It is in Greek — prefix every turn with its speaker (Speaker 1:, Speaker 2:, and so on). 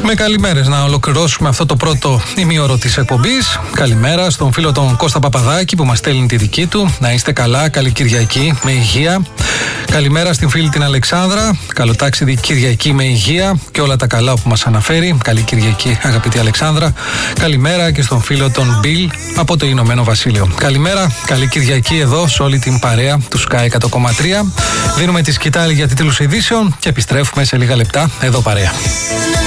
Speaker 1: Με καλημέρες να ολοκληρώσουμε αυτό το πρώτο ημίωρο της εκπομπής. Καλημέρα στον φίλο τον Κώστα Παπαδάκη που μας στέλνει τη δική του. Να είστε καλά, καλή Κυριακή με υγεία. Καλημέρα στην φίλη την Αλεξάνδρα. Καλοτάξιδη Κυριακή με υγεία και όλα τα καλά που μας αναφέρει. Καλή Κυριακή, αγαπητή Αλεξάνδρα. Καλημέρα και στον φίλο τον Μπιλ από το Ηνωμένο Βασίλειο. Καλημέρα, καλή Κυριακή εδώ σε όλη την παρέα του Sky 100,3. Δίνουμε τη σκητάλη για τίτλους ειδήσεων και επιστρέφουμε σε λίγα λεπτά εδώ παρέα.